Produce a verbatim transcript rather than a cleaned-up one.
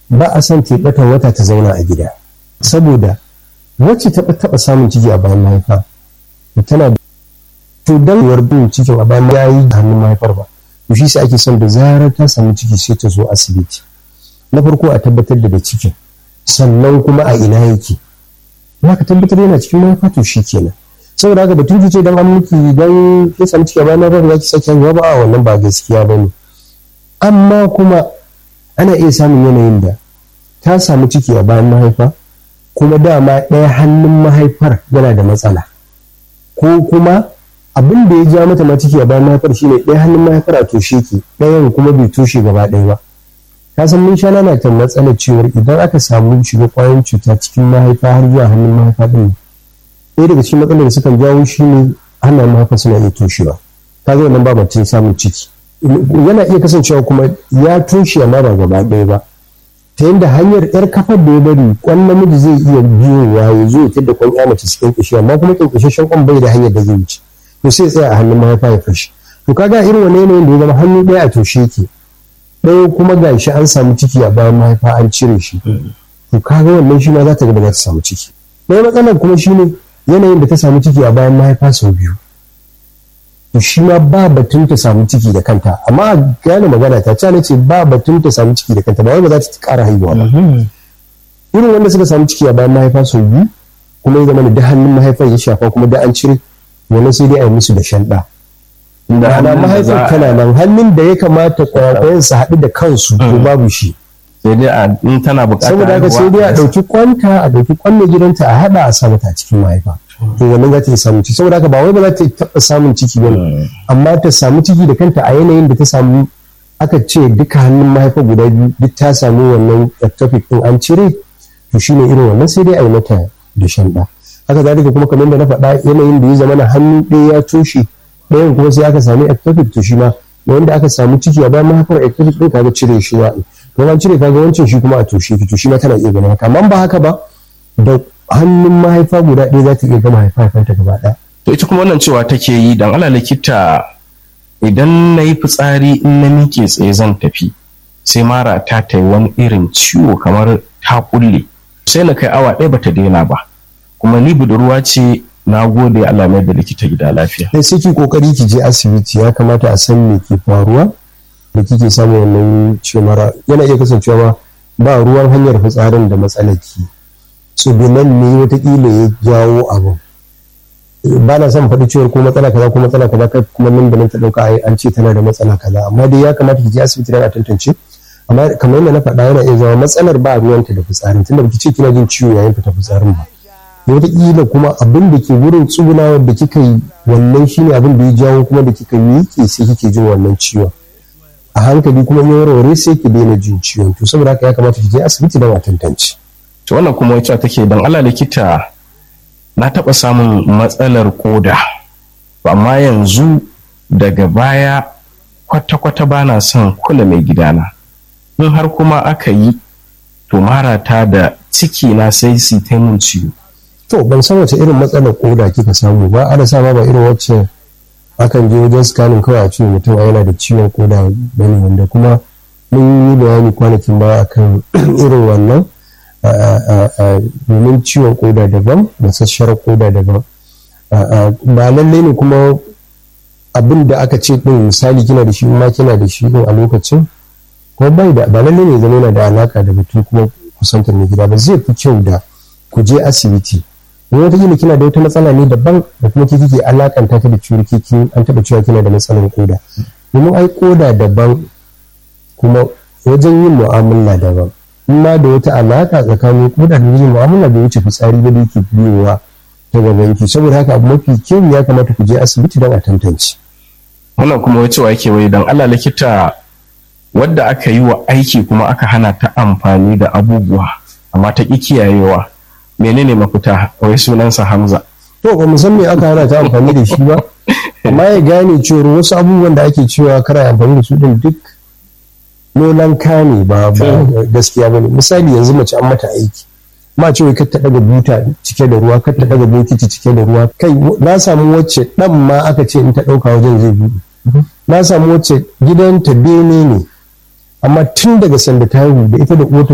ba a son teɓatan wata ta zauna a gida, saboda wacce taɓa taɓa samun ciki a bayan mahaifa tana da to dan bin cikin a bayan ya yi hannun mahaifar ba, to shi sai ake son da zarar ta samu ciki sai ta zo asibiti. Na farko a tabbatar da da cikin, sannan kuma a ina yake, za ka tabbatar yana cikin mahaifa to shi kenan. Saboda haka batun ce dan an miki dan ya samu ciki a bayan mahaifa za ki sake haihuwa ba, a wannan ba gaskiya ba ne. Amma kuma ana iya samun yanayin da ta samu ciki a bayan mahaifa kuma dama ɗaya hannun mahaifar yana da matsala, ko kuma abin da ya ja mata ma ciki a bayan mahaifar shine ɗaya hannun mahaifar a toshe ke, ɗayan kuma bai toshe gaba ɗaya ba. Ka san mun sha nana ta matsalar cewar idan aka samu shiga ƙwayoyin cuta cikin mahaifa har zuwa hannun mahaifa ɗin, ɗaya daga cikin matsalar da sukan jawo shine hannun mahaifa suna iya toshewa. Ka ga wannan ba batun samun ciki. Yana iya kasancewa kuma ya toshe amma ba gaba ɗaya ba, ta yadda hanyar yar kafar da ya bari kwan namiji zai iya biyowa ya zo ya fidda kwan ya mace cikin kishi, amma kuma kinkishashen kwan bai da hanyar da zai wuce, to sai tsaya a hannun mahaifa ya fashi. To kaga irin wani yanayin da ya zama hannu ɗaya a toshe ke, ɗaya kuma gashi an samu ciki a bayan mahaifa an cire shi, to kaga wannan shi ma za ta ga ba za ta samu ciki. Ɗaya matsalar kuma shine yanayin da ta samu ciki a bayan mahaifa sau biyu, to shi ma ba batun ta samu ciki da kanta, amma a gane magana ta ce ce ba batun ta samu ciki da kanta, ba wai ba za ta ƙara haihuwa ba. Irin wanda suka samu ciki a bayan mahaifa sau biyu kuma ya zama da hannun mahaifar ya shafa kuma da an cire, wannan sai dai a yi musu da shanɗa. Da ana mahaifar tana nan, hannun da ya kamata kwakwayen su haɗu da kansu to babu shi. Sai dai a in tana buƙatar saboda haka sai dai a ɗauki kwanta a ɗauki kwan mai gidanta a haɗa a sa mata cikin mahaifa. To wannan za ta yi samun ciki, saboda haka ba wai ba za ta taɓa samun ciki ba, amma ta samu ciki da kanta a yanayin da ta samu, aka ce duka hannun mahaifa guda biyu duk ta samu wannan ectopic ɗin an cire, to shine irin wannan sai dai a yi mata da shanɗa. Haka zalika kuma kamar da na faɗa yanayin da ya zama na hannu ɗaya ya toshe, ɗayan kuma sai aka samu ectopic, to shi ma wanda aka samu ciki a bayan mahaifar ectopic ɗin kaga cire shi wa to an cire kaga wancan shi kuma a toshe ki, to shi ma tana iya ganin haka. Amma ba haka ba, da hannun mahaifa guda ɗaya za ta iya gama haifafanta gaba ɗaya. To ita kuma wannan cewa take yi dan ala likita, idan na yi fitsari in na miƙe tsaye zan tafi, sai mara ta ta yi wani irin ciwo kamar ta kulle, sai na kai awa ɗaya bata daina ba, kuma ni budurwa ce, na gode Allah mai da likita gida lafiya. Sai sai ki kokari ki je asibiti, ya kamata a san me ke faruwa da kike samun wannan ciwo mara. Yana iya kasancewa ba ruwan hanyar fitsarin da matsalar ki, tsugunan ne watakila ya jawo abin. Ba na son faɗi cewar ko matsala kaza ko matsala kaza kai kuma nan da nan ta ɗauka ai an ce tana da matsala kaza, amma dai ya kamata ki je asibiti don a tantance. Amma kamar yadda na faɗa yana iya zama matsalar ba ruwanta da fitsarin, tunda baki ce kina jin ciwo yayin fita fitsarin ba. Wataƙila kuma abin da ke wurin tsugunawar da kika yi wannan shine abin da ya jawo kuma da kika miƙe sai kike jin wannan ciwon. A hankali kuma ya warware sai ki daina jin ciwon, to saboda haka ya kamata ki je asibiti don a tantance. To wannan kuma wacce take dan Allah likita, na taɓa samun matsalar koda, amma yanzu daga baya kwata-kwata ba na son kula mai gidana, in har kuma aka yi to marata da ciki na sai su ta mun ciwo. To ban san wace irin matsalar koda kika samu ba, ana sama ba irin wacce akan je wajen scanning kawai a ce mutum yana da ciwon koda bane, wanda kuma mun yi bayani kwanakin baya akan irin wannan. Domin ciwon koda daban, masasshar koda daban, ba lallai ne kuma abin da aka ce din misali kina da shi ma kina da shi din a lokacin, kuma bai da ba lallai ne zama yana da alaka da batun kuma kusantar mai gida ba. Zai fi kyau da ku je asibiti, wani wata kina da wata matsala ne daban da kuma ke kike alakanta ta da ciwon kiki an taɓa cewa kina da matsalar koda, domin ai koda daban kuma wajen yin mu'amala daban. ma da wata alaka tsakanin koda da yin mu'amala da wuce fitsari da yake biyowa ta gaban ki, saboda haka abu mafi kyau ya kamata ku je asibiti don a tantance. Wannan kuma wace wa yake wai dan Allah likita, wadda aka yi wa aiki kuma aka hana ta amfani da abubuwa amma ta ki kiyayewa, menene mafita? Wai sunansa Hamza. To ba mu san me aka hana ta amfani da shi ba, amma ya gane cewa wasu abubuwan da ake cewa kara amfani da su din duk nolan kane ba gaskiya bane. Misali yanzu mace an mata aiki, ma ce wai kar ta daga buta cike da ruwa, kar ta daga bokiti cike da ruwa. Kai na samu wacce dan ma aka ce in ta dauka wajen zai buɗe. Na samu wacce gidanta bene ne, amma tun daga sanda ta haihu da ita da uwarta